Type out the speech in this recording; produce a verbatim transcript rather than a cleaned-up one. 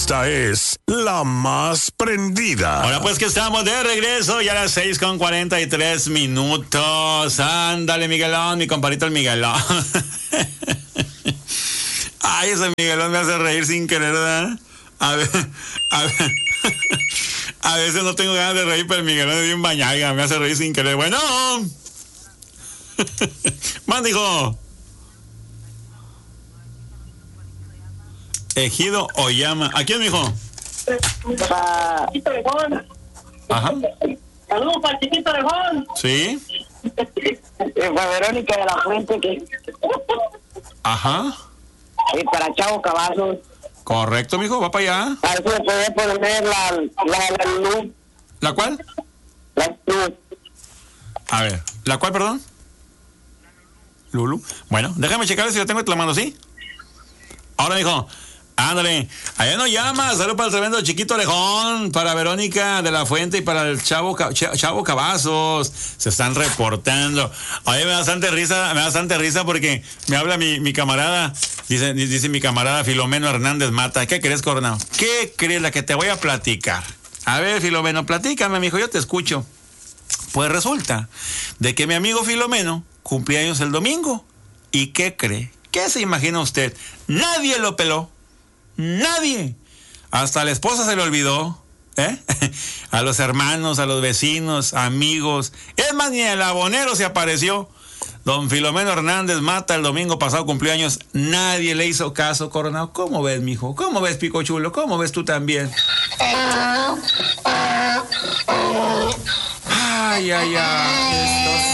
Esta es la más prendida. Ahora pues que estamos de regreso ya a las seis con cuarenta y tres minutos. Ándale, Miguelón, mi compadrito el Miguelón. Ay, ese Miguelón me hace reír sin querer, ¿verdad? A ver, a ver. A veces no tengo ganas de reír, pero el Miguelón es bien bañaga, me hace reír sin querer. Bueno. Más dijo. Ejido Oyama. ¿A quién, mijo? Para Chiquito Orejón. Ajá. Saludos para Chiquito Orejón. Sí. Para Verónica de la Fuente. Que... Ajá. Y para Chavo Cavazos. Correcto, mijo, va para allá. A ver si me puede poner la, la, la Lulú. ¿La cuál? La Lulú. A ver, ¿la cuál, perdón? Lulu. Bueno, déjame checar si la tengo reclamando, ¿sí? Ahora, mijo. Ándale, allá no llamas, saludos para el tremendo Chiquito Orejón, para Verónica de la Fuente y para el Chavo Chavo Cavazos, se están reportando. Oye, me da bastante risa, me da bastante risa porque me habla mi, mi camarada, dice, dice mi camarada Filomeno Hernández Mata. ¿Qué crees, Coronado? ¿Qué crees? La que te voy a platicar. A ver, Filomeno, platícame, mijo, yo te escucho. Pues resulta de que mi amigo Filomeno cumplía años el domingo. ¿Y qué cree? ¿Qué se imagina usted? Nadie lo peló. Nadie. Hasta a la esposa se le olvidó, ¿eh? A los hermanos, a los vecinos, amigos. Es más, ni el abonero se apareció. Don Filomeno Hernández Mata el domingo pasado cumplió años. Nadie le hizo caso, Coronado. ¿Cómo ves, mijo? ¿Cómo ves, Pico Chulo? ¿Cómo ves tú también? Ay, ay, ay.